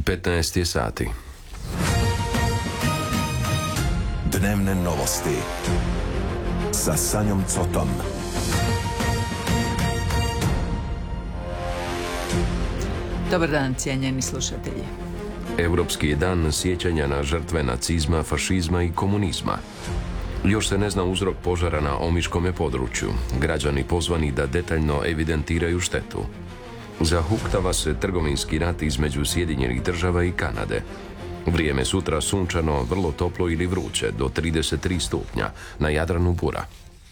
15 je sati. Dnevne novosti sa Sanjom Cotom. Dobar dan, cijenjeni slušatelji. Europski je dan sjećanja na žrtve nacizma, fašizma i komunizma. Još se ne zna uzrok požara na omiškome području. Građani pozvani da detaljno evidentiraju štetu. Zahuktava se trgovinski rat između Sjedinjenih država i Kanade. Vrijeme sutra sunčano, vrlo toplo ili vruće, do 33 stupnja, na Jadranu bura.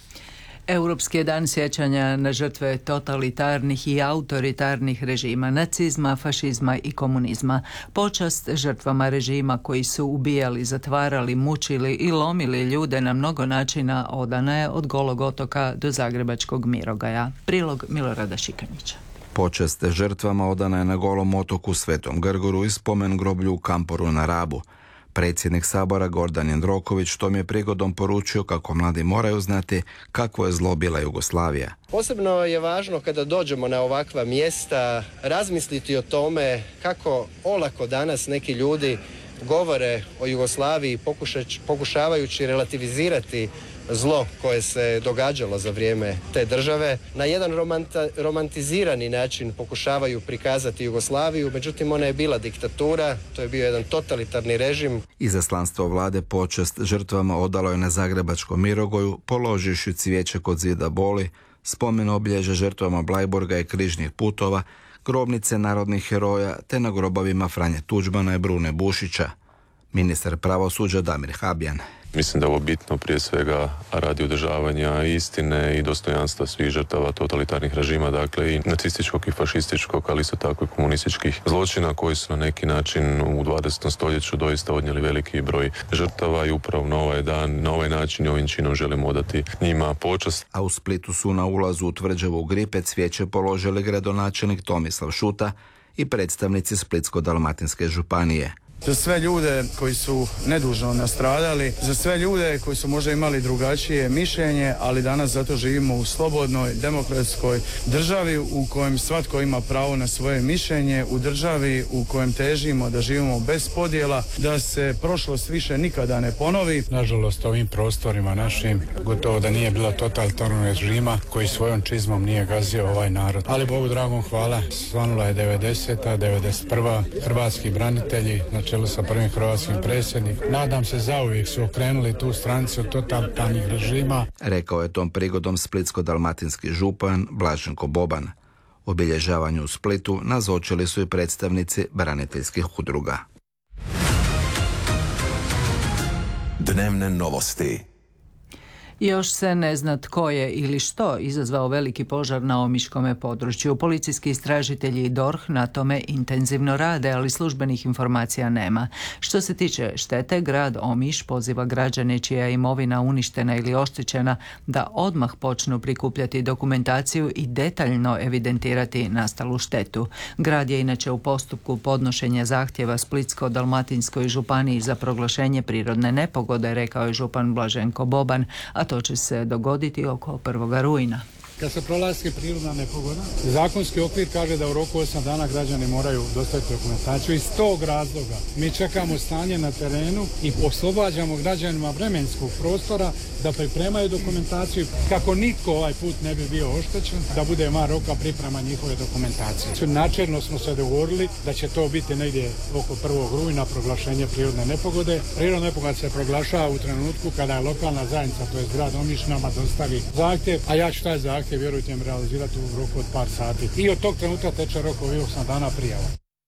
Europski je dan sjećanja na žrtve totalitarnih i autoritarnih režima, nacizma, fašizma i komunizma. Počast žrtvama režima koji su ubijali, zatvarali, mučili i lomili ljude na mnogo načina odana je od Golog otoka do Zagrebačkog Mirogaja. Prilog Milorada Šikanića. Počast žrtvama odana je na Golom otoku Svetom Grgoru i spomen groblju u Kamporu na Rabu. Predsjednik Sabora Gordan Jandroković tom je prigodom poručio kako mladi moraju znati kakvo je zlo bila Jugoslavija. Posebno je važno kada dođemo na ovakva mjesta razmisliti o tome kako olako danas neki ljudi govore o Jugoslaviji pokušavajući relativizirati zlo koje se događalo za vrijeme te države. Na jedan romantizirani način pokušavaju prikazati Jugoslaviju, međutim ona je bila diktatura, to je bio jedan totalitarni režim. Izaslanstvo vlade počast žrtvama odalo je na Zagrebačkom Mirogoju, položivši cvijeće kod zida boli, spomen obilježja žrtvama Bleiburga i križnih putova, grobnice narodnih heroja te na grobovima Franje Tuđmana i Brune Bušića. Ministar pravosuđa Damir Habjan. Mislim da je ovo bitno prije svega radi održavanja istine i dostojanstva svih žrtava totalitarnih režima, dakle i nacističkog i fašističkog, ali isto tako i komunističkih zločina koji su na neki način u 20. stoljeću doista odnijeli veliki broj žrtava i upravo na ovaj dan, na ovaj način i ovim činom želimo odati njima počast. A u Splitu su na ulazu u tvrđavu Gripe cvijeće položili gradonačelnik Tomislav Šuta i predstavnici Splitsko-dalmatinske županije. Za sve ljude koji su nedužno nastradali, za sve ljude koji su možda imali drugačije mišljenje, ali danas zato živimo u slobodnoj, demokratskoj državi u kojem svatko ima pravo na svoje mišljenje, u državi u kojem težimo da živimo bez podjela, da se prošlost više nikada ne ponovi. Nažalost, ovim prostorima našim gotovo da nije bilo totalitarnog režima koji svojom čizmom nije gazio ovaj narod. Ali Bogu dragom hvala, svanula je 90. 91. Hrvatski branitelji, znači sa prvim hrvatskim predsjednikom. Nadam se zauvijek su okrenuli tu stranicu totalitarnih režima. Rekao je tom prigodom splitsko-dalmatinski župan Blaženko Boban. Obilježavanju u Splitu nazočili su i predstavnici braniteljskih udruga. Dnevne novosti. Još se ne zna tko je ili što izazvao veliki požar na omiškome području. Policijski istražitelji i DORH na tome intenzivno rade, ali službenih informacija nema. Što se tiče štete, grad Omiš poziva građane čija je imovina uništena ili oštećena da odmah počnu prikupljati dokumentaciju i detaljno evidentirati nastalu štetu. Grad je inače u postupku podnošenja zahtjeva Splitsko-dalmatinskoj županiji za proglašenje prirodne nepogode, rekao je župan Blaženko Boban, a to će se dogoditi oko 1. rujna. Kad se proglasi prirodna nepogoda, zakonski okvir kaže da u roku 8 dana građani moraju dostaviti dokumentaciju. Iz tog razloga mi čekamo stanje na terenu i oslobađamo građanima vremenskog prostora da pripremaju dokumentaciju kako nitko ovaj put ne bi bio oštećen, da bude van roka priprema njihove dokumentacije. Načelno smo se dogovorili da će to biti negdje oko 1. rujna proglašenje prirodne nepogode. Prirodna nepogoda se proglašava u trenutku kada je lokalna zajednica, to je grad Omiš, nama dostavi zahtjev, a ja ću taj zahtjev, vjerujte mi, realizirati u roku od par sati. I od tog trenutka teče rok ovih 8 dana prijava.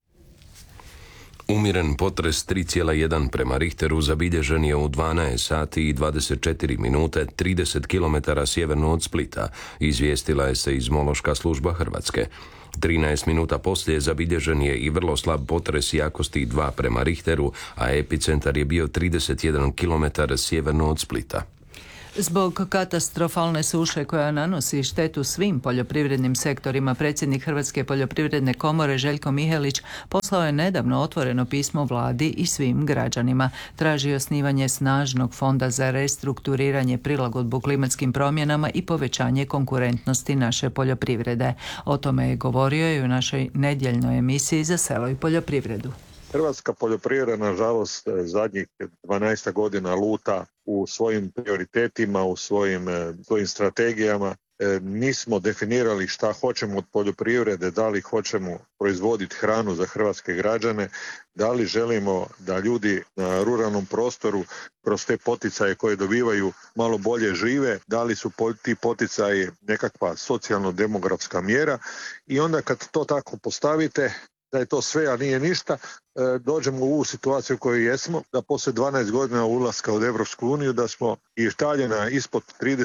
Umiren potres 3,1 prema Richteru zabilježen je u 12 sati i 24 minute 30 km sjeverno od Splita, izvijestila je seizmološka služba Hrvatske. 13 minuta poslije zabilježen je i vrlo slab potres jakosti 2 prema Richteru, a epicentar je bio 31 km sjeverno od Splita. Zbog katastrofalne suše koja nanosi štetu svim poljoprivrednim sektorima, predsjednik Hrvatske poljoprivredne komore Željko Mihelić poslao je nedavno otvoreno pismo vladi i svim građanima. Traži osnivanje snažnog fonda za restrukturiranje, prilagodbu klimatskim promjenama i povećanje konkurentnosti naše poljoprivrede. O tome je govorio i u našoj nedjeljnoj emisiji Za selo i poljoprivredu. Hrvatska poljoprivreda, nažalost, zadnjih 12 godina luta u svojim prioritetima, u svojim strategijama. Nismo definirali šta hoćemo od poljoprivrede, da li hoćemo proizvoditi hranu za hrvatske građane, da li želimo da ljudi na ruralnom prostoru kroz te poticaje koje dobivaju malo bolje žive, da li su ti poticaji nekakva socijalno-demografska mjera i onda kad to tako postavite, da je to sve, a nije ništa, dođemo u ovu situaciju u kojoj jesmo, da poslije 12 godina ulaska u Europsku uniju da smo i štaljena ispod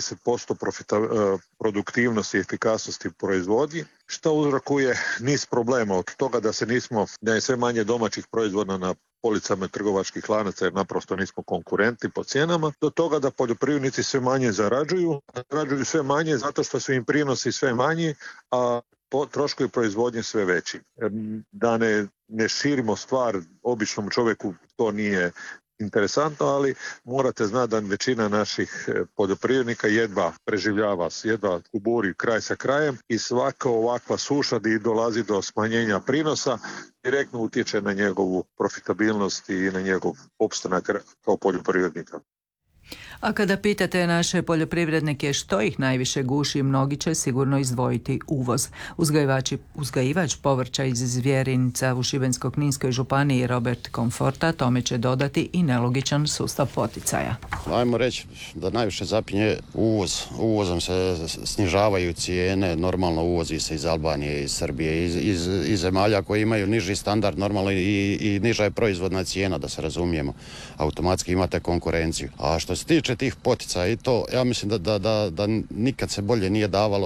30% produktivnosti i efikasnosti u proizvodnji, što uzrokuje niz problema od toga da je sve manje domaćih proizvoda na policama trgovačkih lanaca jer naprosto nismo konkurenti po cijenama, do toga da poljoprivrednici sve manje zarađuju sve manje zato što su im prinosi sve manji, a troškovi proizvodnje sve veći. Da ne širimo stvar, običnom čovjeku to nije interesantno, ali morate znati da većina naših poljoprivrednika jedva preživljava, jedva kuburi kraj sa krajem i svaka ovakva suša gdje dolazi do smanjenja prinosa direktno utječe na njegovu profitabilnost i na njegov opstanak kao poljoprivrednika. A kada pitate naše poljoprivrednike što ih najviše guši, mnogi će sigurno izdvojiti uvoz. Uzgajivač povrća iz Zvjerinca u Šibensko-kninskoj županiji Robert Komforta tome će dodati i nelogičan sustav poticaja. Ajmo reći da najviše zapinje uvoz. Uvozom se snižavaju cijene, normalno uvozi se iz Albanije, iz Srbije, iz zemalja koji imaju niži standard, normalno i niža je proizvodna cijena, da se razumijemo. Automatski imate konkurenciju. A što se tiče tih poticaja i to, ja mislim da nikad se bolje nije davalo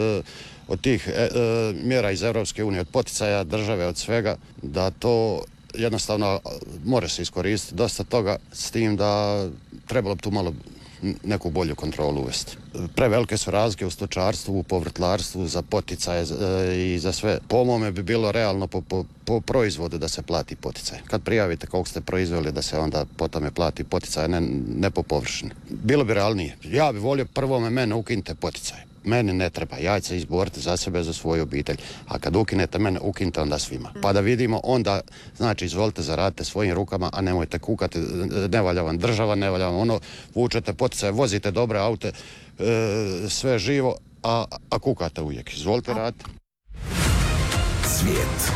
od tih mjera iz Europske unije, od poticaja države, od svega, da to jednostavno mora se iskoristiti dosta toga, s tim da trebalo bi tu malo neku bolju kontrolu uvesti. Prevelike su razlike u stočarstvu, u povrtlarstvu, za poticaje i za sve. Po mome bi bilo realno po proizvodu da se plati poticaj. Kad prijavite koliko ste proizveli, da se onda po tome plati poticaj, ne po površini. Bilo bi realnije. Ja bi volio prvo mene ukinite poticaj. Meni ne treba, ja ću se izboriti za sebe, za svoju obitelj. A kad ukinete mene, ukinite onda svima. Pa da vidimo, onda, znači, izvolite, zaradite svojim rukama, a nemojte kukati, ne valja vam država, ne valja vam ono, vučete poticaje, vozite dobre aute, sve živo, a kukate uvijek. Izvolite raditi. Svijet.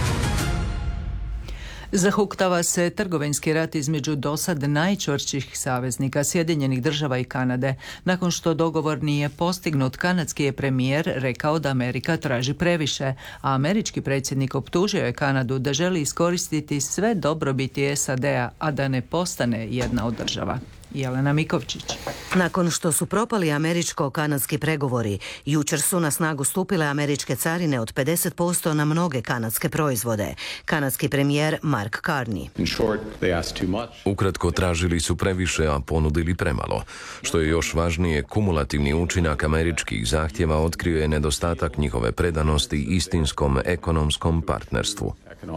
Zahuktava se trgovinski rat između dosad najčvršćih saveznika Sjedinjenih Država i Kanade. Nakon što dogovor nije postignut, kanadski je premijer rekao da Amerika traži previše, a američki predsjednik optužio je Kanadu da želi iskoristiti sve dobrobiti SAD-a, a da ne postane jedna od država. Jelena Mikovčić. Nakon što su propali američko-kanadski pregovori, jučer su na snagu stupile američke carine od 50% na mnoge kanadske proizvode. Kanadski premijer Mark Carney. Ukratko, tražili su previše, a ponudili premalo. Što je još važnije, kumulativni učinak američkih zahtjeva otkrio je nedostatak njihove predanosti istinskom ekonomskom partnerstvu.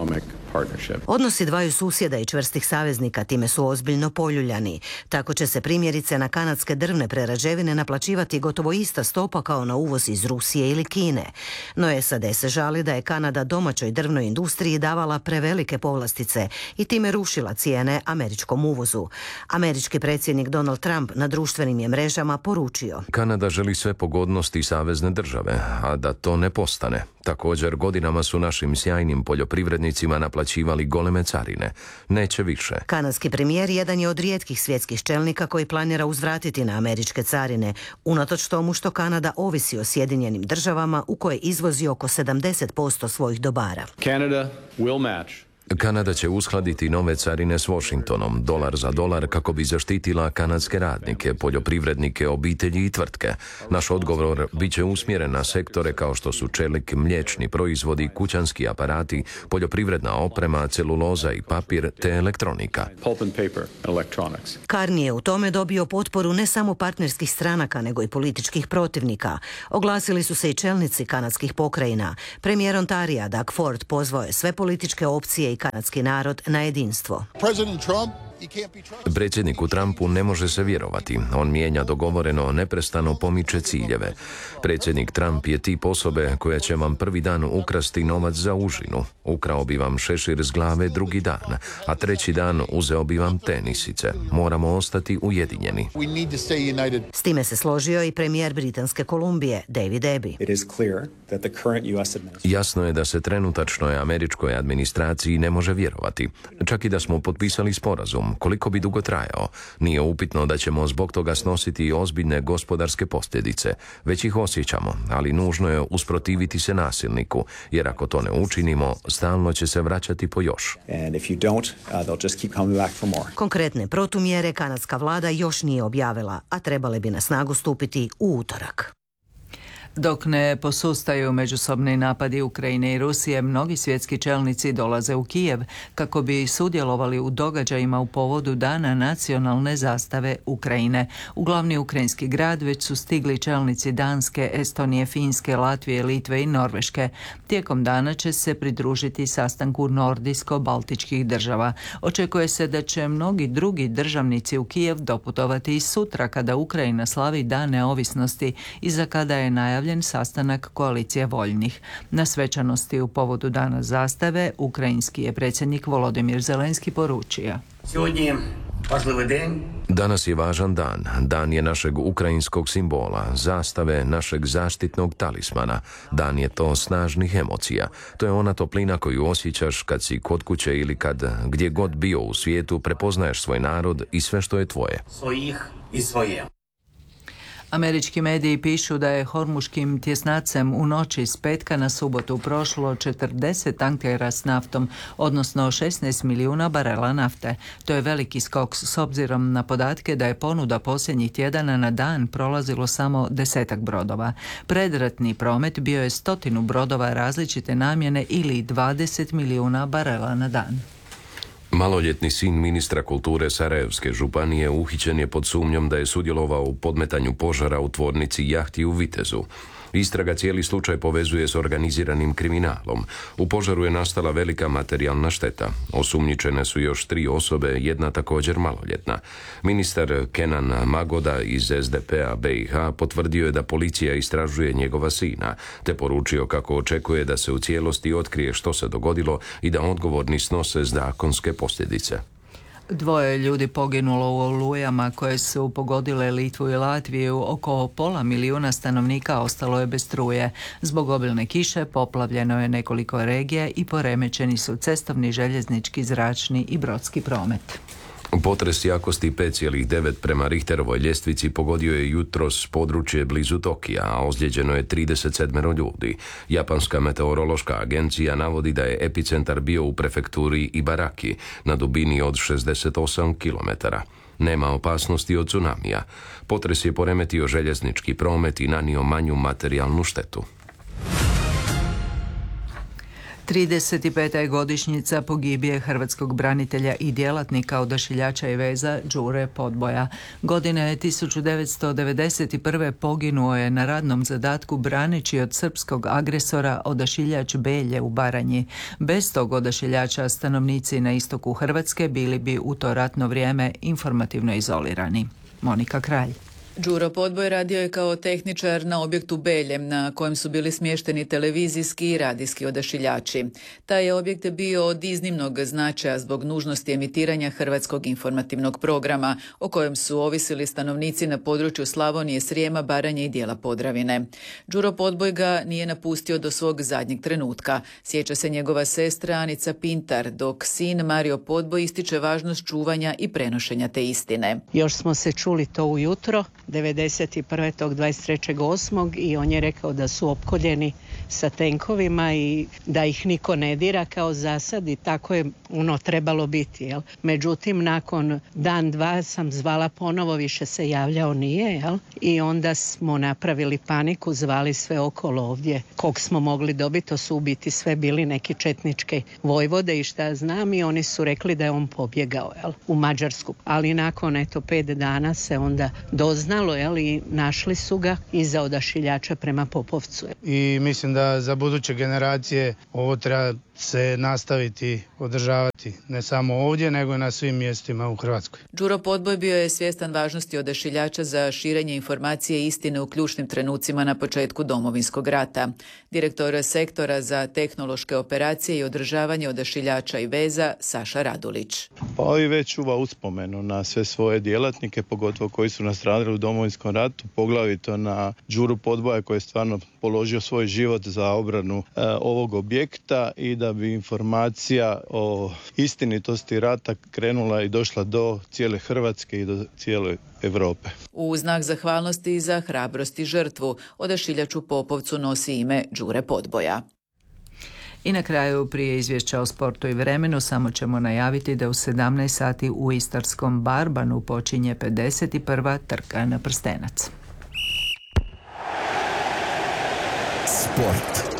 Odnosi dvaju susjeda i čvrstih saveznika time su ozbiljno poljuljani. Tako će se primjerice na kanadske drvne prerađevine naplaćivati gotovo ista stopa kao na uvoz iz Rusije ili Kine. No SAD se žali da je Kanada domaćoj drvnoj industriji davala prevelike povlastice i time rušila cijene američkom uvozu. Američki predsjednik Donald Trump na društvenim je mrežama poručio: Kanada želi sve pogodnosti savezne države, a da to ne postane. Također, godinama su našim sjajnim poljoprivrednicima naplaćivali goleme carine. Neće više. Kanadski premijer jedan je od rijetkih svjetskih čelnika koji planira uzvratiti na američke carine, unatoč tomu što Kanada ovisi o Sjedinjenim Državama u koje izvozi oko 70% svojih dobara. Kanada će uskladiti nove carine s Washingtonom, dolar za dolar, kako bi zaštitila kanadske radnike, poljoprivrednike, obitelji i tvrtke. Naš odgovor bit će usmjeren na sektore kao što su čelik, mliječni proizvodi, kućanski aparati, poljoprivredna oprema, celuloza i papir te elektronika. Carney je u tome dobio potporu ne samo partnerskih stranaka, nego i političkih protivnika. Oglasili su se i čelnici kanadskih pokrajina. Premijer Ontarija Doug Ford pozvao je sve političke opcije i kanadski narod na jedinstvo. Predsjedniku Trumpu ne može se vjerovati. On mijenja dogovoreno, neprestano pomiče ciljeve. Predsjednik Trump je tip osobe koja će vam prvi dan ukrasti novac za užinu. Ukrao bi vam šešir s glave drugi dan, a treći dan uzeo bi vam tenisice. Moramo ostati ujedinjeni. S time se složio i premijer Britanske Kolumbije, David Abbey. Jasno je da se trenutačnoj američkoj administraciji ne može vjerovati. Čak i da smo potpisali sporazum, koliko bi dugo trajao. Nije upitno da ćemo zbog toga snositi ozbiljne gospodarske posljedice. Već ih osjećamo, ali nužno je usprotiviti se nasilniku, jer ako to ne učinimo, stalno će se vraćati po još. Konkretne protumjere kanadska vlada još nije objavila, a trebale bi na snagu stupiti u utorak. Dok ne posustaju međusobni napadi Ukrajine i Rusije, mnogi svjetski čelnici dolaze u Kijev kako bi sudjelovali u događajima u povodu Dana nacionalne zastave Ukrajine. U glavni ukrajinski grad već su stigli čelnici Danske, Estonije, Finske, Latvije, Litve i Norveške. Tijekom dana će se pridružiti sastanku nordijsko-baltičkih država. Očekuje se da će mnogi drugi državnici u Kijev doputovati i sutra kada Ukrajina slavi Dan neovisnosti i za kada je najavljen sastanak koalicije voljnih. Na svečanosti u povodu Dana zastave ukrajinski je predsjednik Volodimir Zelenski poručio: Danas je važan dan. Dan je našeg ukrajinskog simbola, zastave, našeg zaštitnog talismana. Dan je to snažnih emocija. To je ona toplina koju osjećaš kad si kod kuće ili kad gdje god bio u svijetu prepoznaješ svoj narod i sve što je tvoje. Svojih i svoje. Američki mediji pišu da je hormuškim tjesnacem u noći s petka na subotu prošlo 40 tankera s naftom, odnosno 16 milijuna barela nafte. To je veliki skok s obzirom na podatke da je ponuda posljednjih tjedana na dan prolazilo samo 10 brodova. Predratni promet bio je 100 brodova različite namjene ili 20 milijuna barela na dan. Maloljetni sin ministra kulture Sarajevske županije uhićen je pod sumnjom da je sudjelovao u podmetanju požara u tvornici jahti u Vitezu. Istraga cijeli slučaj povezuje s organiziranim kriminalom. U požaru je nastala velika materijalna šteta. Osumnjičene su još 3 osobe, jedna također maloljetna. Ministar Kenan Magoda iz SDP-a BiH potvrdio je da policija istražuje njegova sina, te poručio kako očekuje da se u cijelosti otkrije što se dogodilo i da odgovorni snose zakonske posljedice. 2 ljudi poginulo u olujama koje su pogodile Litvu i Latviju. Oko 500.000 stanovnika ostalo je bez struje. Zbog obilne kiše poplavljeno je nekoliko regija i poremećeni su cestovni, željeznički, zračni i brodski promet. Potres jakosti 5,9 prema Richterovoj ljestvici pogodio je jutros područje blizu Tokija, a ozlijeđeno je 37 ljudi. Japanska meteorološka agencija navodi da je epicentar bio u prefekturi Ibaraki na dubini od 68 km. Nema opasnosti od tsunamija. Potres je poremetio željeznički promet i nanio manju materijalnu štetu. 35. je godišnjica pogibije hrvatskog branitelja i djelatnika Odašiljača i veza Đure Podboja. Godine 1991. poginuo je na radnom zadatku braneći od srpskog agresora Odašiljač Belje u Baranji. Bez tog odašiljača stanovnici na istoku Hrvatske bili bi u to ratno vrijeme informativno izolirani. Monika Kralj. Đuro Podboj radio je kao tehničar na objektu Belje, na kojem su bili smješteni televizijski i radijski odašiljači. Taj je objekt bio od iznimnog značaja zbog nužnosti emitiranja hrvatskog informativnog programa, o kojem su ovisili stanovnici na području Slavonije, Srijema, Baranje i dijela Podravine. Đuro Podboj ga nije napustio do svog zadnjeg trenutka. Sjeća se njegova sestra Anica Pintar, dok sin Mario Podboj ističe važnost čuvanja i prenošenja te istine. Još smo se čuli to ujutro, 91. tog 23.8. i on je rekao da su opkoljeni sa tenkovima i da ih niko ne dira kao zasad i tako je trebalo biti. Jel? Međutim, nakon dan, dva sam zvala ponovo, više se javljao nije. Jel? I onda smo napravili paniku, zvali sve okolo ovdje. Kog smo mogli dobiti, to su u biti sve bili neki četničke vojvode i šta znam i oni su rekli da je on pobjegao u Mađarsku. Ali nakon 5 dana se onda doznalo i našli su ga iza odašiljača prema Popovcu. I mislim da za buduće generacije ovo treba se nastaviti održavati ne samo ovdje, nego i na svim mjestima u Hrvatskoj. Đuro Podboj bio je svjestan važnosti odašiljača za širenje informacije i istine u ključnim trenucima na početku Domovinskog rata. Direktor sektora za tehnološke operacije i održavanje odašiljača i veza Saša Radulić. Pa i već čuva uspomenu na sve svoje djelatnike, pogotovo koji su nastradali u Domovinskom ratu, poglavito na Đuru Podboja koji je stvarno položio svoj život za obranu ovog objekta i da bi informacija o istinitosti rata krenula i došla do cijele Hrvatske i do cijele Europe. U znak zahvalnosti za hrabrost i žrtvu, odašiljač u Popovcu nosi ime Đure Podboja. I na kraju, prije izvješća o sportu i vremenu, samo ćemo najaviti da u 17 sati u istarskom Barbanu počinje 51. trka na prstenac. Sport.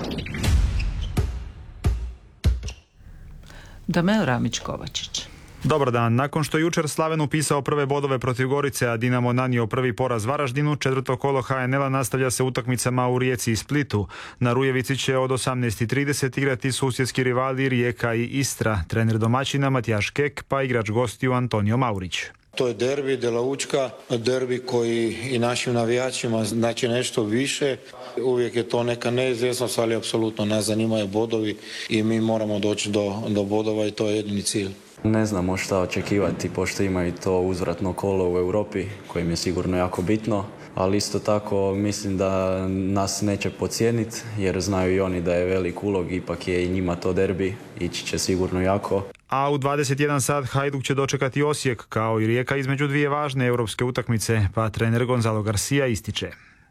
Dameo Ramić-Kovačić. Dobar dan. Nakon što jučer Slaven upisao prve bodove protiv Gorice, a Dinamo nanio prvi poraz Varaždinu, četvrto kolo HNL-a nastavlja se utakmicama u Rijeci i Splitu. Na Rujevici će od 18:30 igrati susjedski rivali Rijeka i Istra, trener domaćina Matijaš Kek, pa igrač gostiju Antonio Maurić. To je derbi de la Učka, derbi koji i našim navijačima znači nešto više. Uvijek je to neka neizvjesnost, ali apsolutno nas zanimaju bodovi i mi moramo doći do bodova i to je jedini cilj. Ne znamo šta očekivati, pošto imaju to uzvratno kolo u Europi, kojim je sigurno jako bitno, ali isto tako mislim da nas neće podcijeniti, jer znaju i oni da je velik ulog, ipak je i njima to derbi, ići će sigurno jako. A u 21 sat Hajduk će dočekati Osijek, kao i Rijeka, između dvije važne europske utakmice, pa trener Gonzalo Garcia ističe.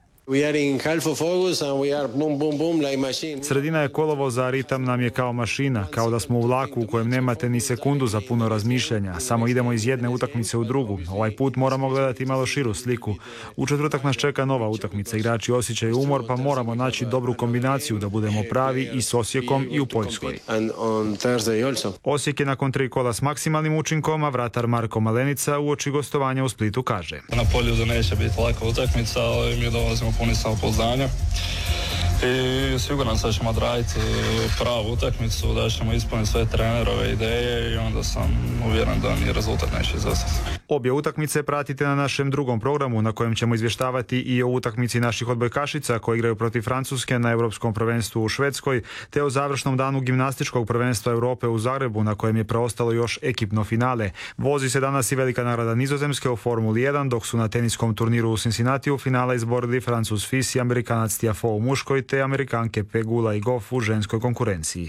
Sredina je kolovoza, ritam nam je kao mašina, kao da smo u vlaku u kojem nemate ni sekundu za puno razmišljanja, samo idemo iz jedne utakmice u drugu. Ovaj put moramo gledati malo širu sliku. U četvrtak nas čeka nova utakmica, igrači osjećaju umor, pa moramo naći dobru kombinaciju da budemo pravi i s Osijekom i u Poljskoj. Osijek je nakon 3 kola s maksimalnim učinkom, a vratar Marko Malenica uoči gostovanja u Splitu kaže: Na Poljudu neće biti laka utakmica, ali mi dolazimo puni samopouzdanja i siguran sam da ćemo odraditi pravu utakmicu, da ćemo ispuniti sve trenerove ideje i onda sam uvjeren da ni rezultat neće izostati. Obje utakmice pratite na našem drugom programu, na kojem ćemo izvještavati i o utakmici naših odbojkašica koji igraju protiv Francuske na Europskom prvenstvu u Švedskoj, te o završnom danu gimnastičkog prvenstva Europe u Zagrebu, na kojem je preostalo još ekipno finale. Vozi se danas i velika nagrada Nizozemske u Formuli 1, dok su na teniskom turniru u Cincinnatiju finale izborili Francuz Fils i Amerikanac Tiafoe u muškoj, te Amerikanke Pegula i Goff u ženskoj konkurenciji.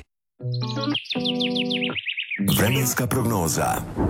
Vremenska prognoza.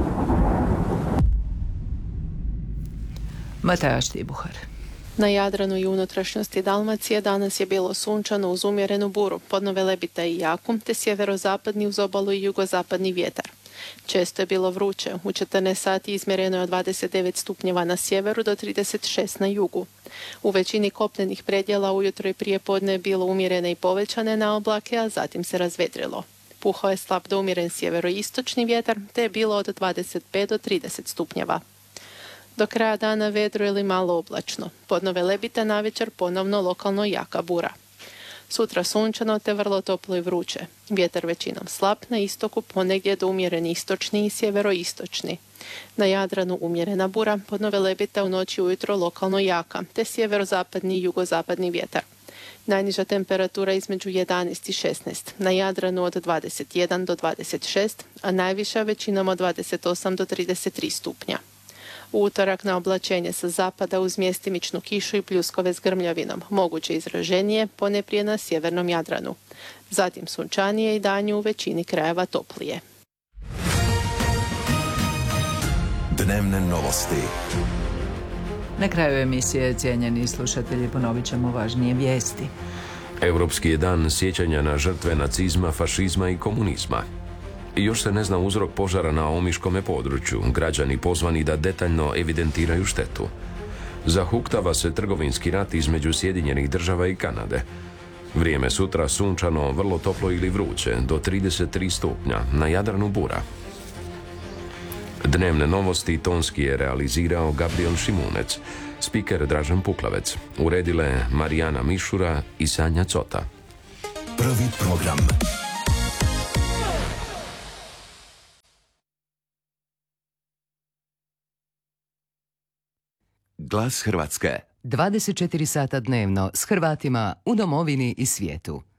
Mateja Štibuhar. Na Jadranu i unutrašnjosti Dalmacije danas je bilo sunčano uz umjerenu buru, podno Velebita i Jaku, te sjeverozapadni uz obalu i jugozapadni vjetar. Često je bilo vruće, u 14 sati izmjereno je od 29 stupnjeva na sjeveru do 36 na jugu. U većini kopnenih predjela ujutro i prije podne je bilo umjerene i povećane na oblake, a zatim se razvedrilo. Puhao je slab do umjeren sjeveroistočni vjetar, te je bilo od 25 do 30 stupnjeva. Do kraja dana vedro ili malo oblačno. Podno Velebita navečer ponovno lokalno jaka bura. Sutra sunčano te vrlo toplo i vruće. Vjetar većinom slab, na istoku ponegdje do umjeren istočni i sjeveroistočni. Na Jadranu umjerena bura, podno Velebita u noći ujutro lokalno jaka, te sjeverozapadni i jugozapadni vjetar. Najniža temperatura između 11 i 16, na Jadranu od 21 do 26, a najviša većinom od 28 do 33 stupnja. U utorak na oblačenje sa zapada uz mjestimičnu kišu i pljuskove s grmljavinom, moguće izraženije, ponajprije na sjevernom Jadranu. Zatim sunčanije i danju u većini krajeva toplije. Dnevne novosti. Na kraju emisije, cijenjeni slušatelji, ponovit ćemo važnije vijesti. Europski je dan sjećanja na žrtve nacizma, fašizma i komunizma. Još se ne zna uzrok požara na omiškome području, građani pozvani da detaljno evidentiraju štetu. Zahuktava se trgovinski rat između Sjedinjenih Država i Kanade. Vrijeme sutra sunčano, vrlo toplo ili vruće, do 33 stupnja, na Jadranu bura. Dnevne novosti tonski je realizirao Gabriel Šimunec, spiker Dražen Puklavec, uredile Marijana Mišura i Sanja Cota. Prvi program. Glas Hrvatske. 24 sata dnevno s Hrvatima u domovini i svijetu.